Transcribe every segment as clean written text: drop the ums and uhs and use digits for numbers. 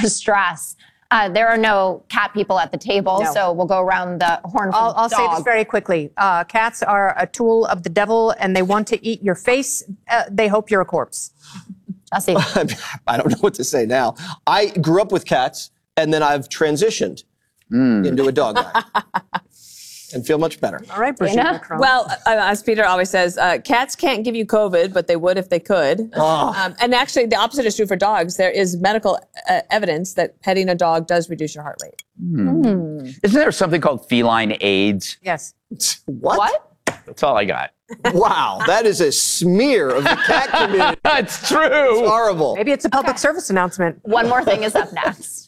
stress. There are no cat people at the table, so we'll go around the horn. I'll say this very quickly. Cats are a tool of the devil, and they want to eat your face. They hope you're a corpse. Jesse. I don't know what to say now. I grew up with cats, and then I've transitioned into a dog guy. And feel much better. All right, Brigitte. Well, as Peter always says, cats can't give you COVID, but they would if they could. And actually, the opposite is true for dogs. There is medical evidence that petting a dog does reduce your heart rate. Isn't there something called feline AIDS? Yes. What? That's all I got. Wow, that is a smear of the cat community. That's true. It's horrible. Maybe it's a public service announcement. One more thing is up next.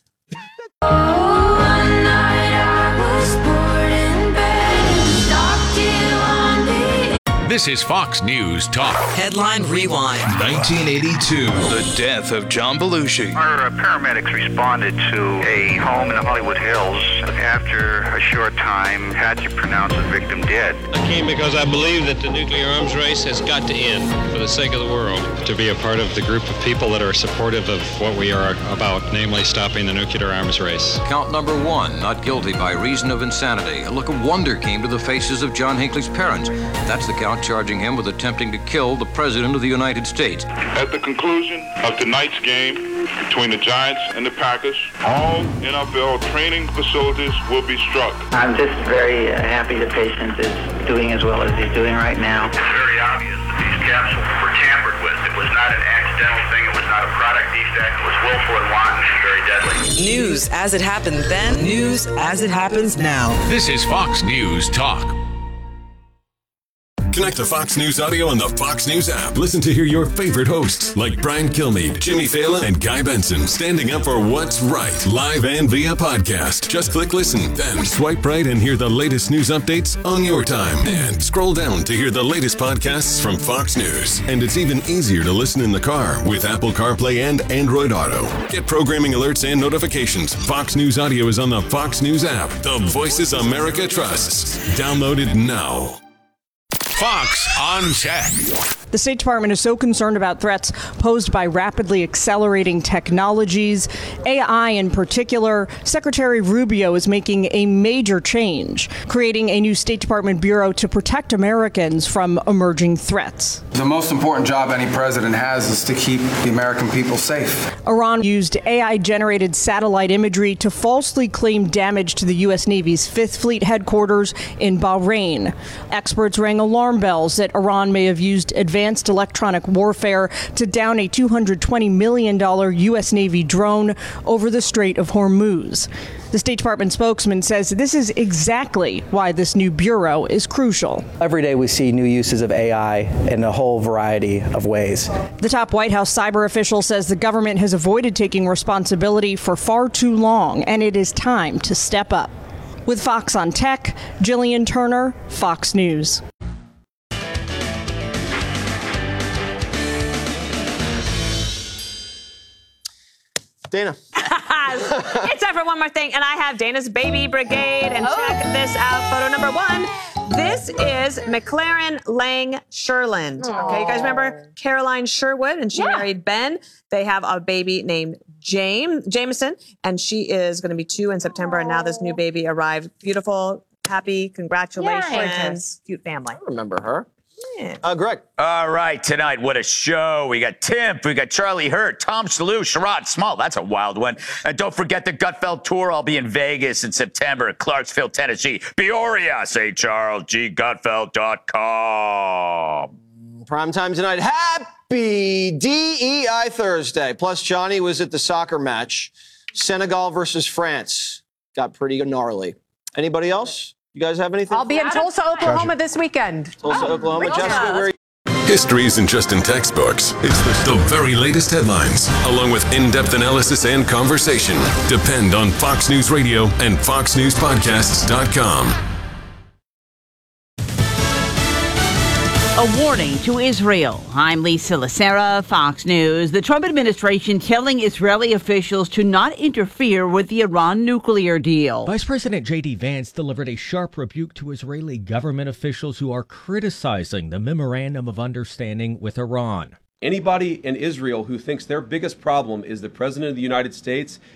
This is Fox News Talk. Headline Rewind. 1982. The death of John Belushi. Our paramedics responded to a home in the Hollywood Hills. After a short time, had to pronounce the victim dead. I came because I believe that the nuclear arms race has got to end for the sake of the world. To be a part of the group of people that are supportive of what we are about, namely stopping the nuclear arms race. Count number 1, not guilty by reason of insanity. A look of wonder came to the faces of John Hinckley's parents. That's the count charging him with attempting to kill the President of the United States. At the conclusion of tonight's game between the Giants and the Packers, all NFL training facilities will be struck. I'm just very happy the patient is doing as well as he's doing right now. It's very obvious that these capsules were tampered with. It was not an accidental thing. It was not a product defect. It was willful and wanton and very deadly. News as it happened then, news as it happens now. This is Fox News Talk. Connect to Fox News Audio on the Fox News app. Listen to hear your favorite hosts like Brian Kilmeade, Jimmy Fallon, and Guy Benson standing up for what's right, live and via podcast. Just click listen, then swipe right and hear the latest news updates on your time. And scroll down to hear the latest podcasts from Fox News. And it's even easier to listen in the car with Apple CarPlay and Android Auto. Get programming alerts and notifications. Fox News Audio is on the Fox News app. The voices America trusts. Download it now. Fox on Tech. The State Department is so concerned about threats posed by rapidly accelerating technologies, AI in particular. Secretary Rubio is making a major change, creating a new State Department bureau to protect Americans from emerging threats. The most important job any president has is to keep the American people safe. Iran used AI-generated satellite imagery to falsely claim damage to the U.S. Navy's Fifth Fleet headquarters in Bahrain. Experts rang alarm bells that Iran may have used advanced electronic warfare to down a $220 million U.S. Navy drone over the Strait of Hormuz. The State Department spokesman says this is exactly why this new bureau is crucial. Every day we see new uses of AI in a whole variety of ways. The top White House cyber official says the government has avoided taking responsibility for far too long, and it is time to step up. With Fox on Tech, Jillian Turner, Fox News. Dana. It's time for one more thing, and I have Dana's Baby Brigade, and check this out. Photo number 1. This is McLaren Lang Sherland. Okay, you guys remember Caroline Sherwood, and she married Ben. They have a baby named Jameson, and she is going to be 2 in September, and now this new baby arrived. Beautiful, happy, congratulations, cute family. I remember her. Greg. All right, tonight, what a show. We got Tim, we got Charlie Hurt, Tom Shalhoub, Sherrod Small. That's a wild one. And don't forget the Gutfeld Tour. I'll be in Vegas in September, Clarksville, Tennessee, Peoria, stcharlesggutfeld.com. Prime time tonight. Happy DEI Thursday. Plus, Johnny was at the soccer match. Senegal versus France. Got pretty gnarly. Anybody else? You guys have anything? I'll be in Tulsa, Oklahoma this weekend. Tulsa, Oklahoma. Jessica, where are you? History isn't just in textbooks. It's the very latest headlines, along with in-depth analysis and conversation. Depend on Fox News Radio and FoxNewsPodcasts.com. A warning to Israel. I'm Lisa Lacera, Fox News. The Trump administration telling Israeli officials to not interfere with the Iran nuclear deal. Vice President J.D. Vance delivered a sharp rebuke to Israeli government officials who are criticizing the Memorandum of Understanding with Iran. Anybody in Israel who thinks their biggest problem is the President of the United States